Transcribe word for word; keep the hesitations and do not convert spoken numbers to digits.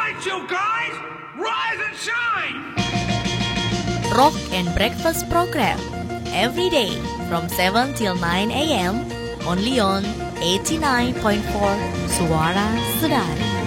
right, you guys! Rise and shine! Rock and Breakfast program every day from seven till nine a.m. only on eighty-nine point four Suara Saudara.